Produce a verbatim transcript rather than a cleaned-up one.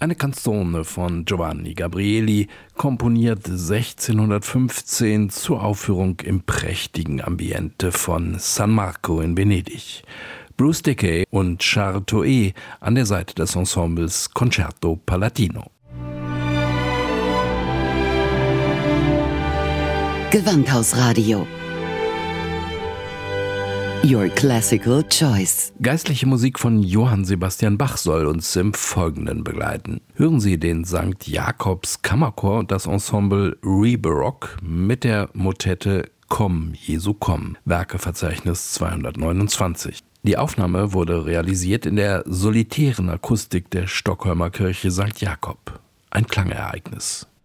Eine Canzone von Giovanni Gabrieli, komponiert sechzehnhundertfünfzehn zur Aufführung im prächtigen Ambiente von San Marco in Venedig. Bruce Dickey und Charles Toet an der Seite des Ensembles Concerto Palatino. Gewandhausradio. Your Classical Choice. Geistliche Musik von Johann Sebastian Bach soll uns im Folgenden begleiten. Hören Sie den Sankt Jakobs Kammerchor und das Ensemble Re-Baroque mit der Motette Komm, Jesu komm, Werkeverzeichnis zweihundertneunundzwanzig. Die Aufnahme wurde realisiert in der solitären Akustik der Stockholmer Kirche Sankt Jakob. Ein Klangereignis.